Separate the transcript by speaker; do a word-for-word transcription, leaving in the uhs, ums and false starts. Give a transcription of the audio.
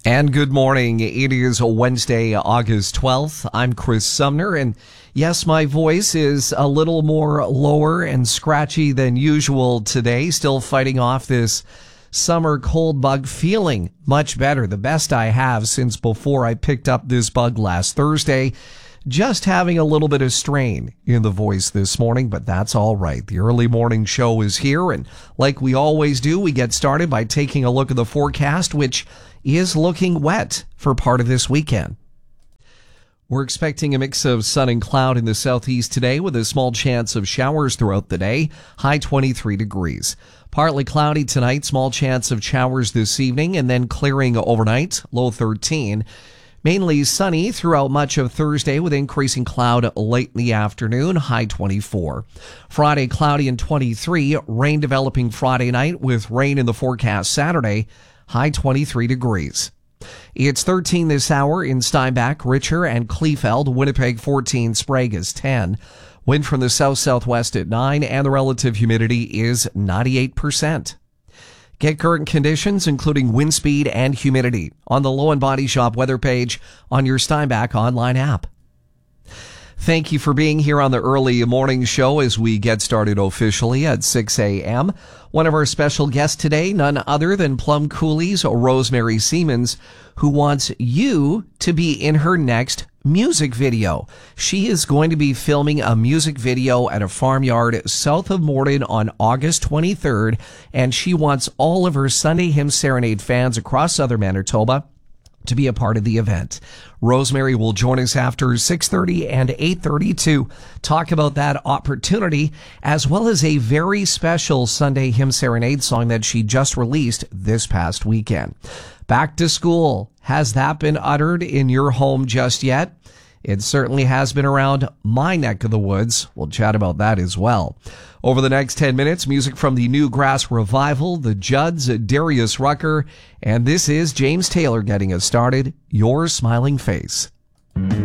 Speaker 1: And good morning. It is Wednesday, August twelfth. I'm Chris Sumner, and yes, my voice is a little more lower and scratchy than usual today. Still fighting off this summer cold bug, feeling much better. The best I have since before I picked up this bug last Thursday. Just having a little bit of strain in the voice this morning, but that's all right. The early morning show is here, and like we always do, we get started by taking a look at the forecast, which is looking wet for part of this weekend. We're expecting a mix of sun and cloud in the southeast today with a small chance of showers throughout the day, high twenty-three degrees. Partly cloudy tonight, small chance of showers this evening, and then clearing overnight, low thirteen. Mainly sunny throughout much of Thursday with increasing cloud late in the afternoon, high twenty-four. Friday, cloudy and twenty-three. Rain developing Friday night with rain in the forecast Saturday, high twenty-three degrees. It's thirteen this hour in Steinbach, Richer, and Kleefeld. Winnipeg fourteen, Sprague is ten. Wind from the south-southwest at nine, and the relative humidity is ninety-eight percent. Get current conditions, including wind speed and humidity, on the Low and Body Shop weather page on your Steinbach online app. Thank you for being here on the early morning show as we get started officially at six a.m. One of our special guests today, none other than Plum Coulee's Rosemary Siemens, who wants you to be in her next music video. She is going to be filming a music video at a farmyard south of Morden on August twenty-third, and she wants all of her Sunday Hymn Serenade fans across southern Manitoba to be a part of the event. Rosemary will join us after six thirty and eight thirty to talk about that opportunity, as well as a very special Sunday Hymn Serenade song that she just released this past weekend. Back to school. Has that been uttered in your home just yet? It certainly has been around my neck of the woods. We'll chat about that as well. Over the next ten minutes, music from the New Grass Revival, the Judds, Darius Rucker, and this is James Taylor getting us started, Your Smiling Face.